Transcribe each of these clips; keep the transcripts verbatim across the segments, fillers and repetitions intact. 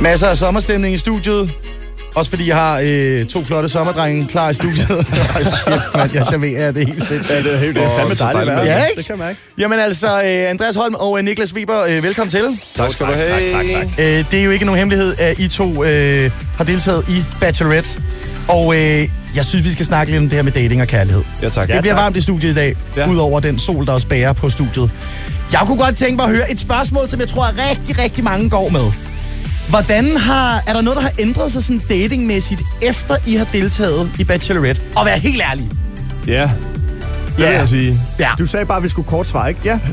Masser af sommerstemning i studiet. Også fordi jeg har øh, to flotte sommerdrenge klar i studiet. Kæft, man, jeg serverer det helt sindssygt. Ja, det er helt det er fandme dejligt. dejligt ja, ikke? Det kan man ikke. Jamen altså, øh, Andreas Holm og øh, Niklas Weber, øh, velkommen til. Tak skal du have. Tak, tak, tak. Øh, det er jo ikke nogen hemmelighed, at I to øh, har deltaget i Bachelorette. Og øh, jeg synes, vi skal snakke lidt om det her med dating og kærlighed. Ja, tak. Det bliver ja, tak. varmt i studiet i dag, ja. Udover den sol, der også bærer på studiet. Jeg kunne godt tænke mig at høre et spørgsmål, som jeg tror, at rigtig, rigtig mange går med. Hvordan har, er der noget, der har ændret sig sådan datingmæssigt, efter I har deltaget i Bachelorette? Og vær helt ærlig. Ja, det ja. vil jeg sige. Ja. Du sagde bare, at vi skulle kort svare, ikke? Ja.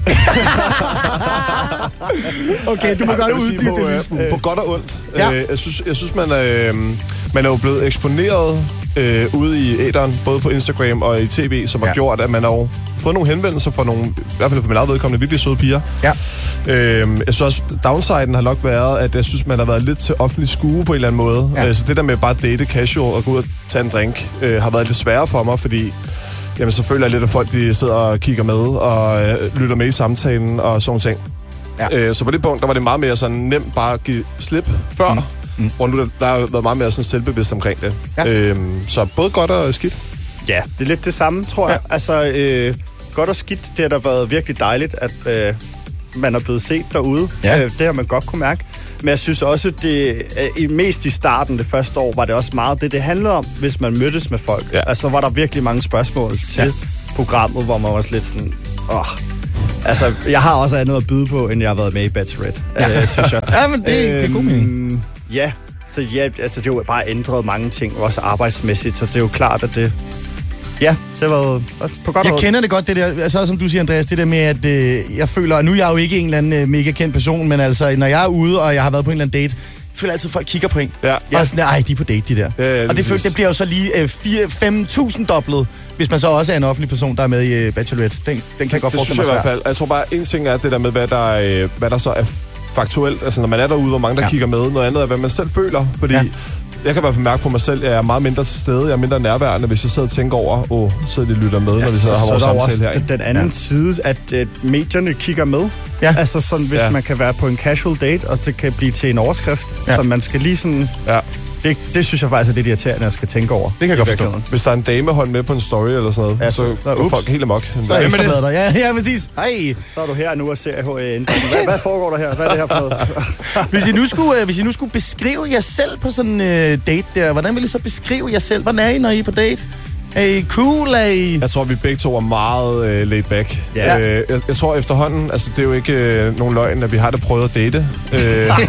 Okay, du må ja, godt uddybe det en lille smule. På godt og ondt. Ja. Øh, jeg synes, jeg synes man, er, man er jo blevet eksponeret øh, ude i æteren, både på Instagram og i tv, som ja. har gjort, at man har fået nogle henvendelser fra nogle, i hvert fald for min eget vedkommende, virkelig søde piger. Ja. Øh, jeg synes også, downsiden har nok været, at jeg synes, man har været lidt til offentlig skue på en eller anden måde. Ja. Øh, så det der med bare at date casual og gå ud og tage en drink, øh, har været lidt sværere for mig, fordi jamen, så føler jeg lidt, at folk de sidder og kigger med og øh, lytter med i samtalen og sådan ting. Ja. Øh, så på det punkt, der var det meget mere sådan nemt bare at give slip før, mm. Mm. hvor nu der, der har været meget mere sådan selvbevidst omkring det. Ja. Øh, så både godt og skidt. Ja, det er lidt det samme, tror jeg. Ja. Altså, øh, godt og skidt, det har da været virkelig dejligt, at øh, man er blevet set derude. Ja. Øh, det har man godt kunne mærke. Men jeg synes også, det øh, mest i starten, det første år, var det også meget det, det handlede om, hvis man mødtes med folk. Ja. Altså, var der virkelig mange spørgsmål til ja. programmet, hvor man var også lidt sådan, åh, altså, jeg har også andet at byde på, end jeg har været med i Bachelorette, ja. øh, synes jeg. Ja, men det, øhm, det er god mening. Ja, så ja, altså, det er jo bare ændret mange ting, også arbejdsmæssigt, så det er jo klart, at det... Ja, det var på godt Jeg måde. kender det godt, det der, altså som du siger, Andreas, det der med, at øh, jeg føler, og nu er jeg jo ikke en eller anden øh, mega kendt person, men altså, når jeg er ude, og jeg har været på en eller anden date, jeg føler altid, at folk kigger på en. Ja. Og sådan, ej, de er på date, de der. Ja, ja, og det, føler, det bliver jo så lige øh, fem tusind dobblet, hvis man så også er en offentlig person, der er med i øh, Bachelorette. Den, den kan godt forestille mig i hvert fald. Jeg tror bare, en ting er det der med, hvad der, øh, hvad der så er faktuelt. Altså, når man er derude, hvor mange der ja. kigger med. Noget andet er, hvad man selv føler, fordi... Ja. Jeg kan i hvert fald mærke på mig selv, at jeg er meget mindre til stede. Jeg er mindre nærværende, hvis jeg sidder og tænker over, åh, så de lytter med, ja, når vi så har vores samtale her. Den, den anden ja. side, at, at medierne kigger med. Ja. Altså sådan, hvis ja. man kan være på en casual date, og det kan blive til en overskrift. Ja. Så man skal lige sådan... Ja. Det, det synes jeg faktisk er lidt irriterende, at jeg skal tænke over. Det kan jeg godt forstå. Hvis der er en dame hold med på en story eller sådan noget, ja, så går folk helt amok. Der er ekstra blader. Ja, ja, præcis. Hej. Så er du her nu og ser H A N. Hvad, hvad foregår der her? Hvad er det her for noget? hvis, I nu skulle, hvis I nu skulle beskrive jer selv på sådan en uh, date der, hvordan vil I så beskrive jer selv? Hvordan er I, når I er på date? Er I cool? Er I... Jeg tror, vi begge to er meget uh, laid back. Ja. Uh, jeg, jeg tror efterhånden, altså det er jo ikke uh, nogen løgn, at vi har det prøvet at date. Uh, så,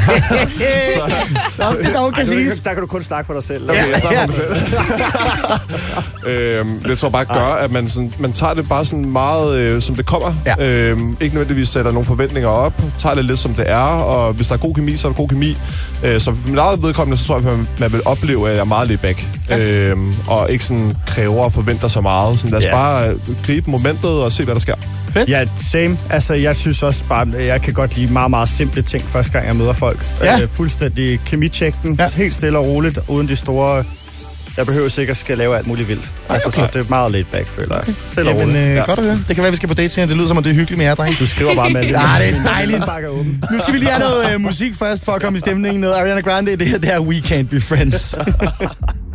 så, det der, kan Ej, der kan du kun snakke for dig selv. Okay, jeg snakker for mig selv. uh, det tror bare gør, at man, sådan, man tager det bare sådan meget, uh, som det kommer. Ja. Uh, ikke nødvendigvis sætter nogle forventninger op. Tager det lidt, som det er. Og hvis der er god kemi, så er der god kemi. Uh, så for mit eget vedkommende, så tror jeg, at man vil opleve, at jeg er meget laid back. Ja. Uh, og ikke sådan kræve og forventer så meget. Så lad os yeah. bare gribe momentet og se, hvad der sker. Fedt. Ja, same. Altså, jeg synes også bare, jeg kan godt lide meget, meget simple ting, første gang jeg møder folk. Ja. Øh, fuldstændig kemi-checken, ja. helt stille og roligt, uden de store... Jeg behøver sikkert skal lave alt muligt vildt. Okay. Altså, så det er meget laid back, føler jeg. Okay. Stille Jamen, og roligt. Øh, ja. Godt at høre. Det kan være, vi skal på date senere. Det lyder som om, det er hyggeligt med jer, dreng. Du skriver bare med det. Ja, det er dejligt. Nu skal vi lige have noget øh, musik først, for at komme i stemningen. Noget Ariana Grande, det her, det er We Can't Be Friends.